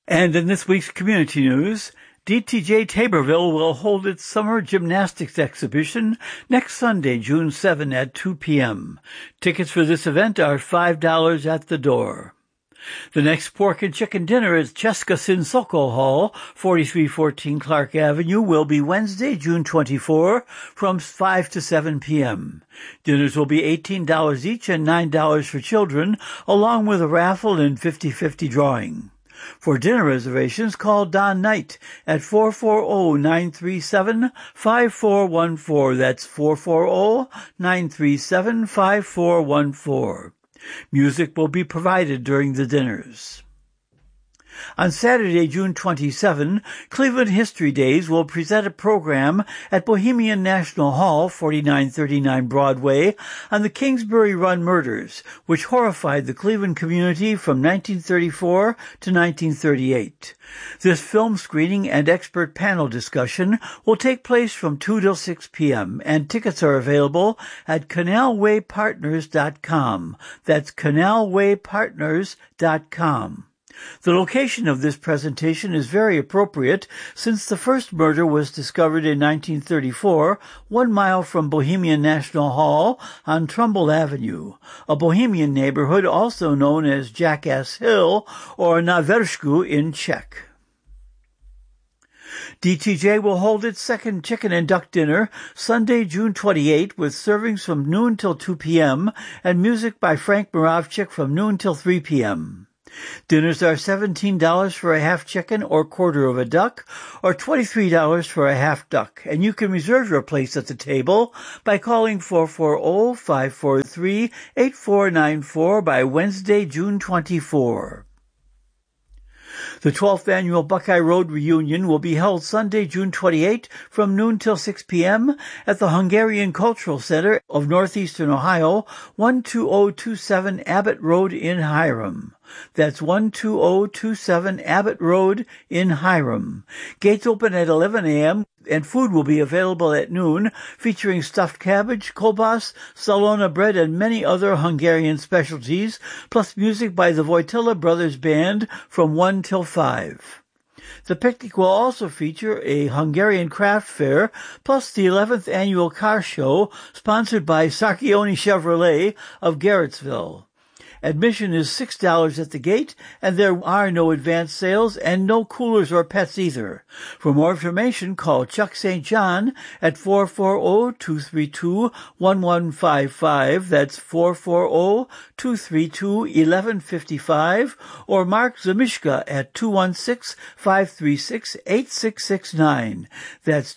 And in this week's community news, DTJ Taborville will hold its summer gymnastics exhibition next Sunday, June 7 at 2 p.m. Tickets for this event are $5 at the door. The next pork and chicken dinner at Česká Sokol Hall, 4314 Clark Avenue, will be Wednesday, June 24, from 5 to 7 p.m. Dinners will be $18 each and $9 for children, along with a raffle and 50-50 drawing. For dinner reservations, call Don Knight at 440-937-5414. That's 440-937-5414. Music will be provided during the dinners. On Saturday, June 27, Cleveland History Days will present a program at Bohemian National Hall, 4939 Broadway, on the Kingsbury Run murders, which horrified the Cleveland community from 1934 to 1938. This film screening and expert panel discussion will take place from 2 till 6 p.m., and tickets are available at canalwaypartners.com. That's canalwaypartners.com. The location of this presentation is very appropriate since the first murder was discovered in 1934, 1 mile from Bohemian National Hall on Trumbull Avenue, a Bohemian neighborhood also known as Jackass Hill or Na Versku in Czech. DTJ will hold its second chicken and duck dinner Sunday, June 28, with servings from noon till 2 p.m. and music by Frank Moravchik from noon till 3 p.m. Dinners are $17 for a half chicken or quarter of a duck, or $23 for a half duck, and you can reserve your place at the table by calling 440-543-8494 by Wednesday, June 24. The 12th Annual Buckeye Road Reunion will be held Sunday, June 28 from noon till 6 p.m. at the Hungarian Cultural Center of Northeastern Ohio, 12027 Abbott Road in Hiram. That's 12027 Abbott Road in Hiram. Gates open at 11 a.m. and food will be available at noon, featuring stuffed cabbage, kolbas, salona bread, and many other Hungarian specialties, plus music by the Wojtyla Brothers Band from 1 till 5. The picnic will also feature a Hungarian craft fair, plus the 11th annual car show, sponsored by Sarchioni Chevrolet of Garrettsville. Admission is $6 at the gate, and there are no advance sales and no coolers or pets either. For more information, call Chuck St. John at 440-232-1155. That's 440-232-1155, or Mark Zamishka at 216-536-8669. That's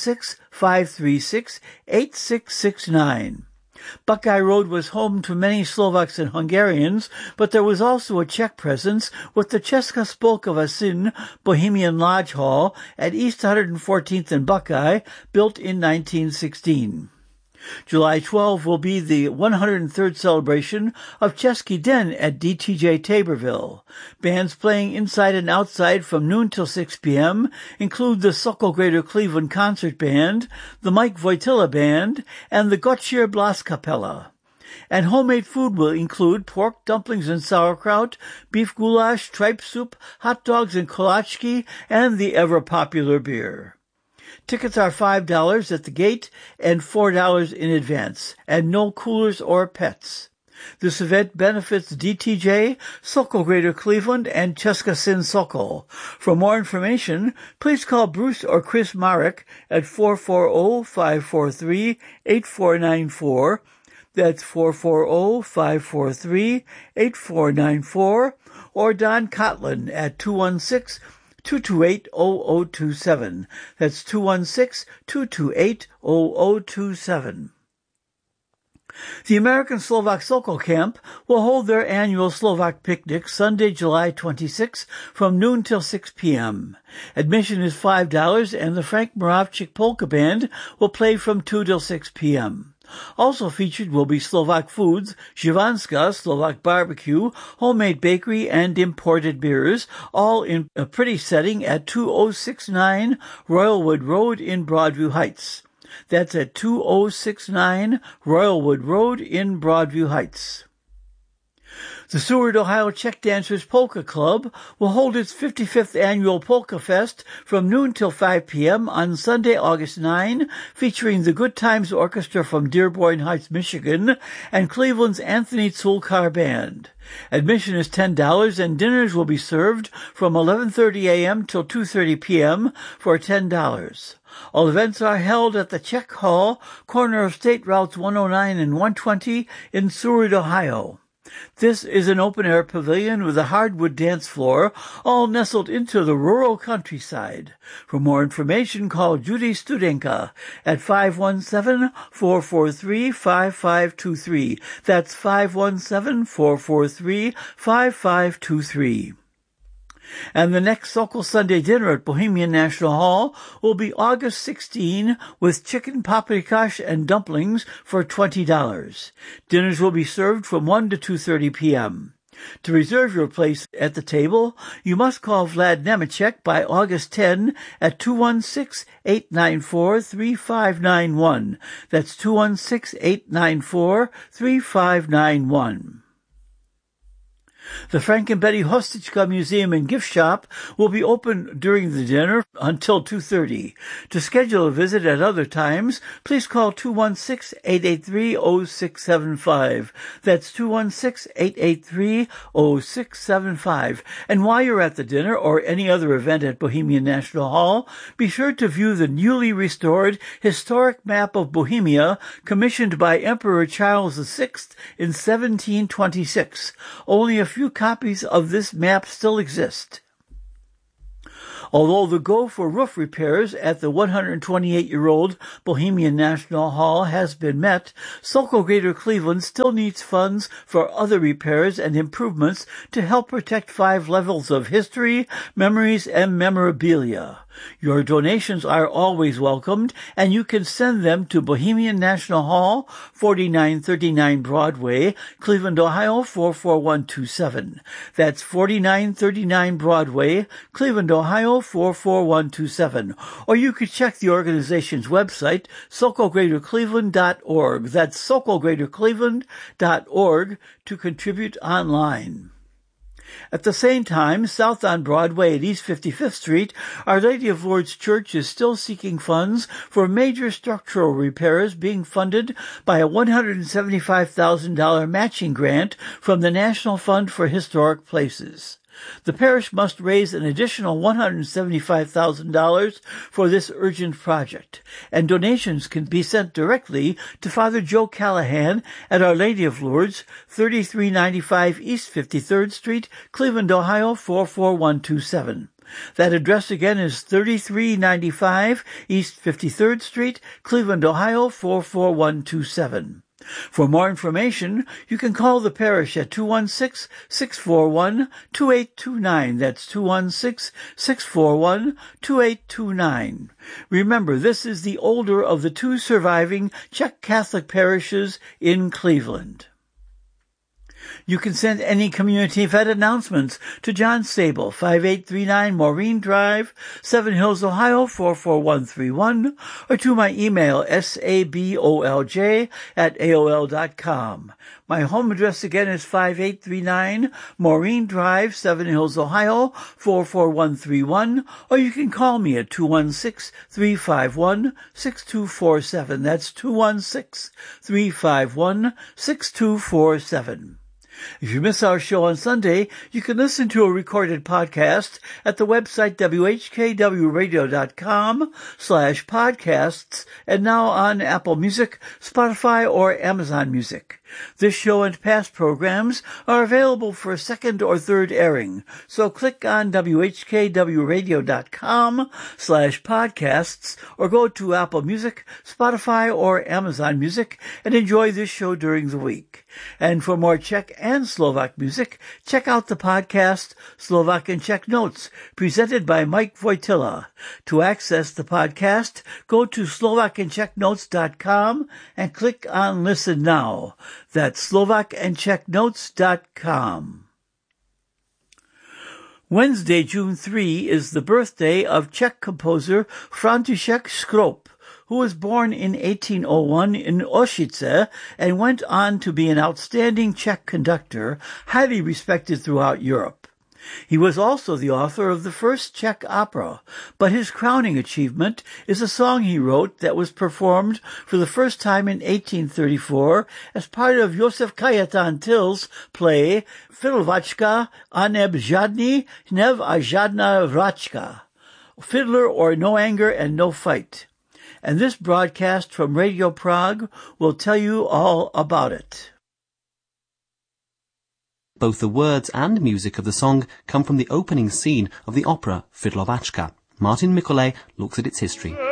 216-536-8669. Buckeye Road was home to many Slovaks and Hungarians, but there was also a Czech presence with the Česká spolková syn Bohemian Lodge Hall at East 114th and Buckeye, built in 1916. July 12 will be the 103rd celebration of Český den at DTJ Taborville. Bands playing inside and outside from noon till 6 p.m. include the Sokol Greater Cleveland Concert Band, the Mike Wojtyla Band, and the Gottschier Blaskapella. And homemade food will include pork, dumplings, and sauerkraut, beef goulash, tripe soup, hot dogs and kolachki, and the ever-popular beer. Tickets are $5 at the gate and $4 in advance, and no coolers or pets. This event benefits DTJ, Sokol Greater Cleveland, and Česká Sokol. For more information, please call Bruce or Chris Marek at 440-543-8494. That's 440-543-8494, or Don Cotlin at 216-228-0027. That's 216-228-0027. The American Slovak Sokol Camp will hold their annual Slovak picnic Sunday, July 26 from noon till 6 p.m. Admission is $5, and the Frank Moravchik Polka Band will play from 2 till 6 p.m. Also featured will be Slovak foods, Živanska, Slovak barbecue, homemade bakery, and imported beers, all in a pretty setting at 2069 Royalwood Road in Broadview Heights. That's at 2069 Royalwood Road in Broadview Heights. The Seward, Ohio Czech Dancers Polka Club will hold its 55th annual Polka Fest from noon till 5 p.m. on Sunday, August 9, featuring the Good Times Orchestra from Dearborn Heights, Michigan, and Cleveland's Anthony Tzulkar Band. Admission is $10, and dinners will be served from 11:30 a.m. till 2:30 p.m. for $10. All events are held at the Czech Hall, corner of State Routes 109 and 120 in Seward, Ohio. This is an open-air pavilion with a hardwood dance floor, all nestled into the rural countryside. For more information, call Judy Studenka at 517-443-5523. That's 517-443-5523. And the next Sokol Sunday dinner at Bohemian National Hall will be August 16 with chicken paprikash and dumplings for $20. Dinners will be served from 1 to 2:30 p.m. To reserve your place at the table, you must call Vlad Nemechek by August 10 at 216-894-3591. That's 216-894-3591. The Frank and Betty Hostichka Museum and Gift Shop will be open during the dinner until 2:30. To schedule a visit at other times, please call 216-883-0675. That's 216-883-0675. And while you're at the dinner or any other event at Bohemian National Hall, be sure to view the newly restored historic map of Bohemia commissioned by Emperor Charles VI in 1726. Only a few copies of this map still exist. Although the go for roof repairs at the 128-year-old Bohemian National Hall has been met, Sokol Greater Cleveland still needs funds for other repairs and improvements to help protect 5 levels of history, memories, and memorabilia. Your donations are always welcomed, and you can send them to Bohemian National Hall, 4939 Broadway, Cleveland, Ohio, 44127. That's 4939 Broadway, Cleveland, Ohio, 44127. Or you could check the organization's website, SokolGreaterCleveland.org. That's SokolGreaterCleveland.org to contribute online. At the same time, south on Broadway at East 55th Street, Our Lady of Lourdes Church is still seeking funds for major structural repairs being funded by a $175,000 matching grant from the National Fund for Historic Places. The parish must raise an additional $175,000 for this urgent project, and donations can be sent directly to Father Joe Callahan at Our Lady of Lourdes, 3395 East 53rd Street, Cleveland, Ohio, 44127. That address again is 3395 East 53rd Street, Cleveland, Ohio, 44127. For more information, you can call the parish at 216-641-2829. That's 216-641-2829. Remember, this is the older of the 2 surviving Czech Catholic parishes in Cleveland. You can send any community event announcements to John Sable, 5839 Maureen Drive, Seven Hills, Ohio, 44131, or to my email, sabolj@aol.com. My home address again is 5839 Maureen Drive, Seven Hills, Ohio, 44131, or you can call me at 216-351-6247. That's 216-351-6247. If you miss our show on Sunday, you can listen to a recorded podcast at the website whkwradio.com/podcasts, and now on Apple Music, Spotify, or Amazon Music. This show and past programs are available for a second or third airing, so click on whkwradio.com/podcasts or go to Apple Music, Spotify, or Amazon Music and enjoy this show during the week. And for more Czech and Slovak music, check out the podcast Slovak and Czech Notes, presented by Mike Wojtyla. To access the podcast, go to slovakandczechnotes.com and click on Listen Now. That's slovakandczechnotes.com. Wednesday, June 3, is the birthday of Czech composer František Škrop, who was born in 1801 in Oshice and went on to be an outstanding Czech conductor, highly respected throughout Europe. He was also the author of the first Czech opera, but his crowning achievement is a song he wrote that was performed for the first time in 1834 as part of Josef Kajetan Till's play Fiddlovačka a neb žádný hnev a žádná vračka, Fiddler or No Anger and No Fight. And this broadcast from Radio Prague will tell you all about it. Both the words and music of the song come from the opening scene of the opera Fiddlovačka. Martin Mikuláš looks at its history.